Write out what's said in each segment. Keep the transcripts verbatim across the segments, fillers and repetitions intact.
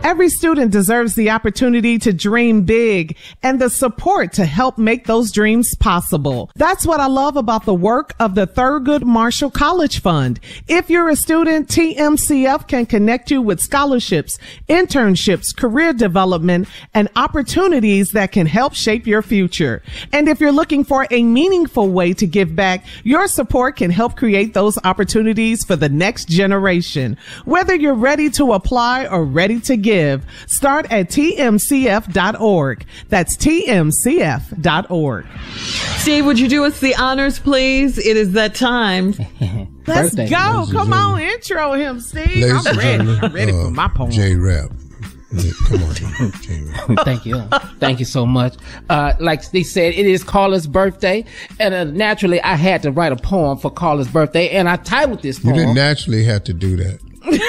Every student deserves the opportunity to dream big and the support to help make those dreams possible. That's what I love about the work of the Thurgood Marshall College Fund. If you're a student, T M C F can connect you with scholarships, internships, career development, and opportunities that can help shape your future. And if you're looking for a meaningful way to give back, your support can help create those opportunities for the next generation. Whether you're ready to apply or ready to give, start at T M C F dot org. That's T M C F dot org. Steve, would you do us the honors, please? It is that time. Let's Birthday, go. Come on, intro him, Steve. Ladies I'm ready. and I'm ready uh, for my poem. J-Rap. Come on, J-Rap. Thank you. Thank you so much. Uh, like they said, it is Carla's birthday. And uh, naturally, I had to write a poem for Carla's birthday. And I titled this You poem. didn't naturally have to do that.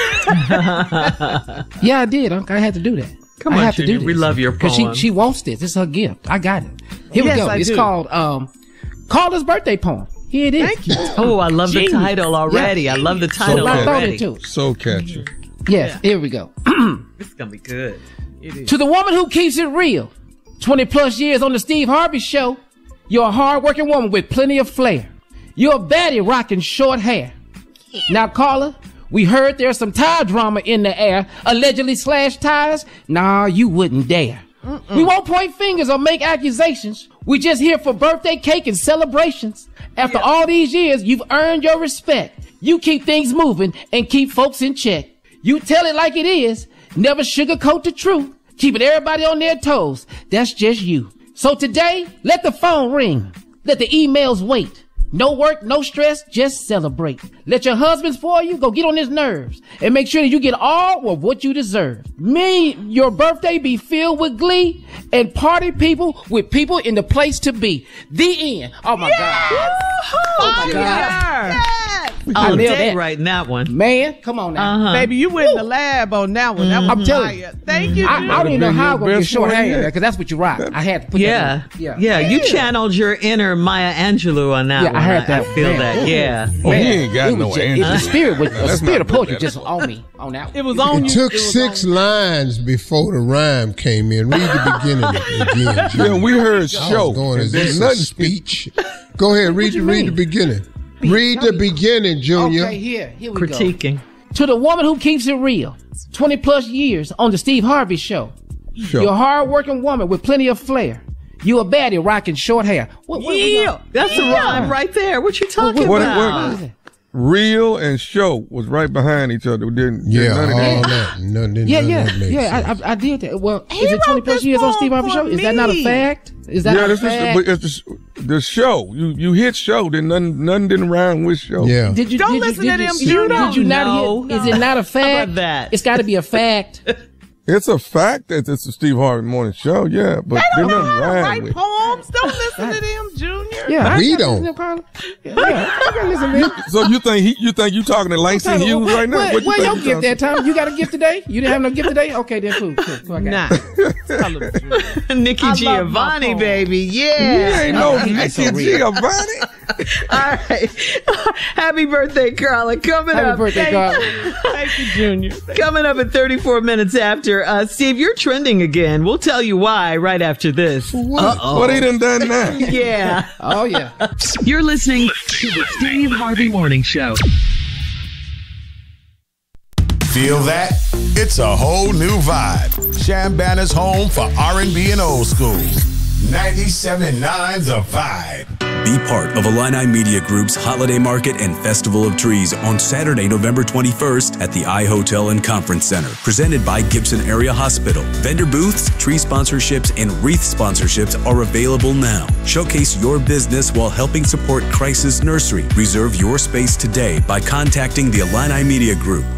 Yeah, I did. Uncle. I had to do that. Come I on, have to do Junior, this. we love your Because she, poem. she wants this. It's her gift. I got it. Here Yes, we go. I It's do. called um, Carla's birthday poem. Here it is. Thank you. Oh, I love the Genius. title already. Yeah. I love the So title I thought already. it too. So catchy. Yes, here we go. This is going to be good. To the woman who keeps it real, twenty plus years on the Steve Harvey Show, you're a hard-working woman with plenty of flair. You're a baddie rocking short hair. Now, Carla, we heard there's some tire drama in the air, allegedly slashed tires. Nah, you wouldn't dare. Mm-mm. We won't point fingers or make accusations. We just here for birthday cake and celebrations. After yeah. all these years, you've earned your respect. You keep things moving and keep folks in check. You tell it like it is. Never sugarcoat the truth. Keeping everybody on their toes. That's just you. So today, let the phone ring. Let the emails wait. No work, no stress, just celebrate. Let your husband spoil you, go get on his nerves. And make sure that you get all of what you deserve. May your birthday be filled with glee and party people with people in the place to be. The end. Oh my yes! God. Oh my God. Yes! I Oh, nailed dead that. right in that one. Man, come on now. Uh-huh. Baby, you went in the lab on that one. That was I'm telling you. fire. Thank you. I, I don't even know how I'm going to get short hair because that's what you rock. I had to put Yeah. that in. Yeah. yeah. You channeled your inner Maya Angelou on that Yeah, one. I heard that. I feel Man. that. Yeah. Oh, he ain't got It no was just, it, answer. the spirit was the That's spirit not of poetry good. just on me on that one. It was on It you. took It was six on you. lines before the rhyme came in. Read the beginning again. Junior. Yeah, we heard I show. was going, is and this then a nothing. speech? Go ahead, read, the, you read the mean? beginning. Read the beginning, Junior. Okay, here, here we go. Critiquing. To the woman who keeps it real, twenty plus years on the Steve Harvey Show. Show. You're a hard-working woman with plenty of flair. You a baddie rocking short hair. What, what, Yeah. That's a rhyme right there. What you talking What- about? what- Real and show was right behind each other. Didn't, didn't Yeah, none of all that. that. None, none, Yeah, none yeah, of that makes yeah. sense. I, I, I did that. Well, He is it twenty wrote plus this years on poem Steve Harvey for Show? Is that not a me. fact? Is that Yeah, not a this is fact? but it's the, the show. You you hit show. Then none none didn't rhyme with show. Yeah. Did you, Don't did listen you, to did them, you, you did don't you not know. hear? Is it not a fact? about that? It's got to be a fact. It's a fact that it's the Steve Harvey Morning Show. Yeah, but They there's don't know nothing how to rhyme write with. poems. Don't listen to them, Junior. Yeah, I We gotta don't. listen to Carla. Yeah, yeah, I gotta listen to them. So you think he? You think you talking to Langston Hughes What- right now? what- What you Where think your you gift talking- that time? You got a gift today? You didn't have no gift today? Okay, then cool. cool, cool I got Nah. it. Tell them, Junior. Nikki I love my Giovanni, poem. baby. You Yeah. ain't no That's so Nicky real. Giovanni. All right. Happy birthday, Carla. Coming Happy up. birthday, Carla. Thank you, Junior. Coming up at thirty-four minutes after. Uh, Steve, you're trending again. We'll tell you why right after this. Uh-oh. What he done done now? Yeah. Oh, yeah. You're listening to the Steve Harvey Morning Show. Feel that? It's a whole new vibe. Shambana's home for R and B and old school. ninety-seven point nine The Vibe. Be part of Illini Media Group's Holiday Market and Festival of Trees on Saturday, November twenty-first at the I Hotel and Conference Center, presented by Gibson Area Hospital. Vendor booths, tree sponsorships, and wreath sponsorships are available now. Showcase your business while helping support Crisis Nursery. Reserve your space today by contacting the Illini Media Group.